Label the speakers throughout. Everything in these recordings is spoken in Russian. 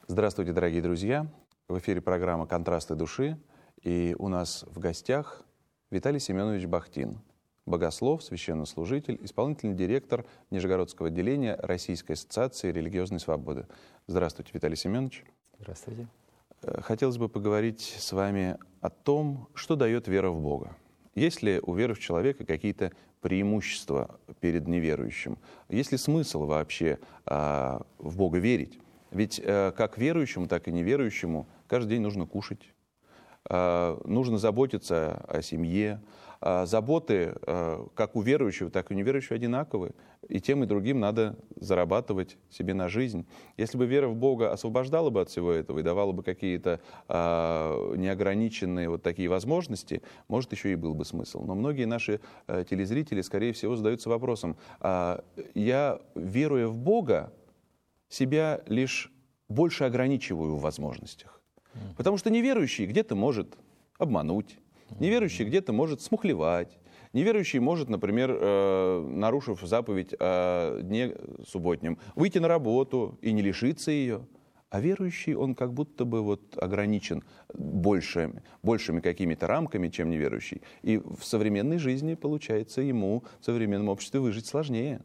Speaker 1: Здравствуйте, дорогие друзья! В эфире программа «Контрасты души». И у нас в гостях Виталий Семенович Бахтин, богослов, священнослужитель, исполнительный директор Нижегородского отделения Российской ассоциации религиозной свободы. Здравствуйте, Виталий Семенович.
Speaker 2: Здравствуйте.
Speaker 1: Хотелось бы поговорить с вами о том, что дает вера в Бога. Есть ли у веры в человека какие-то преимущества перед неверующим? Есть ли смысл вообще в Бога верить? Ведь как верующему, так и неверующему каждый день нужно кушать, нужно заботиться о семье. Заботы как у верующего, так и у неверующего одинаковые. И тем, и другим надо зарабатывать себе на жизнь. Если бы вера в Бога освобождала бы от всего этого и давала бы какие-то неограниченные вот такие возможности, может, еще и был бы смысл. Но многие наши телезрители, скорее всего, задаются вопросом: я, веруя в Бога, себя лишь больше ограничиваю в возможностях. Потому что неверующий где-то может обмануть, неверующий где-то может смухлевать, неверующий может, например, нарушив заповедь о дне субботнем, выйти на работу и не лишиться ее. А верующий, он как будто бы вот ограничен большими какими-то рамками, чем неверующий. И в современной жизни, получается, ему в современном обществе выжить сложнее.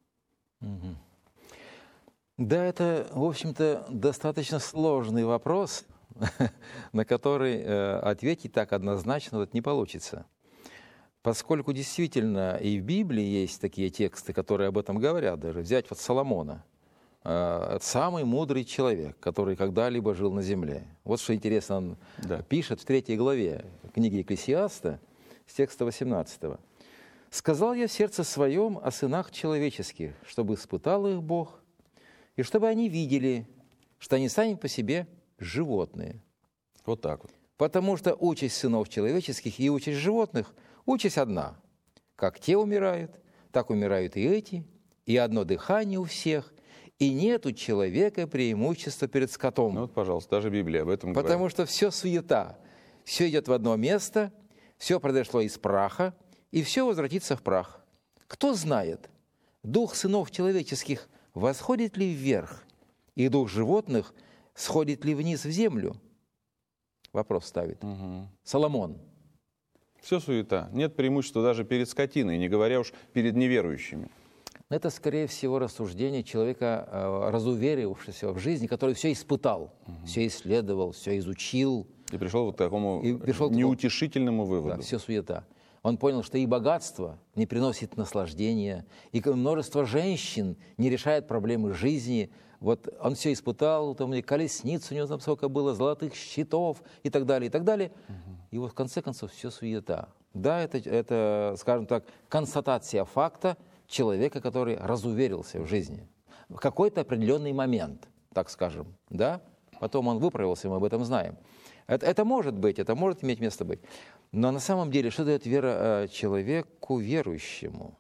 Speaker 2: Да, это, в общем-то, достаточно сложный вопрос, на который ответить так однозначно вот не получится. Поскольку действительно и в Библии есть такие тексты, которые об этом говорят, даже взять вот Соломона. Это самый мудрый человек, который когда-либо жил на земле. Вот что интересно, он пишет в 3 главе книги Екклесиаста с текста 18. «Сказал я в сердце своем о сынах человеческих, чтобы испытал их Бог, и чтобы они видели, что они сами по себе животные».
Speaker 1: Вот так вот.
Speaker 2: Потому что участь сынов человеческих и участь животных – участь одна. Как те умирают, так умирают и эти, и одно дыхание у всех, и нет у человека преимущества перед скотом.
Speaker 1: Ну вот, пожалуйста, даже Библия об этом говорит.
Speaker 2: Потому что все суета, все идет в одно место, все произошло из праха, и все возвратится в прах. Кто знает, дух сынов человеческих восходит ли вверх, и дух животных сходит ли вниз в землю? Вопрос ставит Соломон.
Speaker 1: Все суета. Нет преимущества даже перед скотиной, не говоря уж перед неверующими.
Speaker 2: Это, скорее всего, рассуждение человека, разуверившегося в жизни, который все испытал, все исследовал, все изучил.
Speaker 1: И пришел вот к такому неутешительному выводу.
Speaker 2: Да, все суета. Он понял, что и богатство не приносит наслаждения, и множество женщин не решает проблемы жизни. Вот он все испытал, там и колесниц у него там сколько было, золотых щитов и так далее, и так далее. И вот в конце концов все суета. Да, это, скажем так, констатация факта человека, который разуверился в жизни. В какой-то определенный момент, так скажем, да? Потом он выправился, мы об этом знаем. Это может быть, это может иметь место быть. Но на самом деле, что дает вера человеку верующему?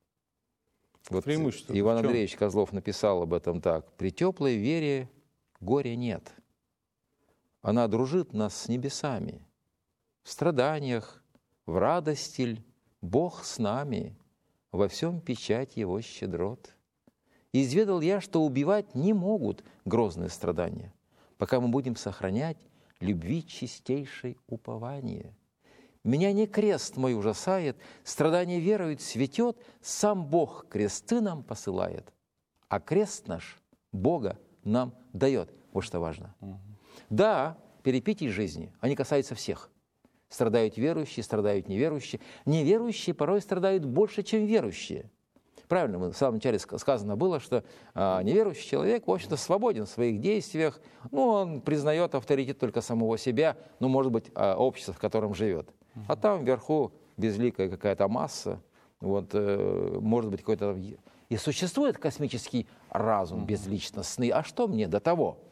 Speaker 2: Вот Иван Андреевич Козлов написал об этом так: «При теплой вере горя нет. Она дружит нас с небесами. В страданиях, в радости Бог с нами, во всем печать Его щедрот. Изведал я, что убивать не могут грозные страдания, пока мы будем сохранять любви чистейшей упование. Меня не крест мой ужасает, страдание верою цветет, сам Бог кресты нам посылает, а крест наш Бога нам дает». Вот что важно. Да, перипетии жизни, они касаются всех. Страдают верующие, страдают неверующие. Неверующие порой страдают больше, чем верующие. Правильно, в самом начале сказано было, что неверующий человек, в общем-то, свободен в своих действиях. Ну, он признает авторитет только самого себя, ну, может быть, общества, в котором живет. А там вверху безликая какая-то масса, вот, может быть, какой-то... И существует космический разум безличностный. А что мне до того?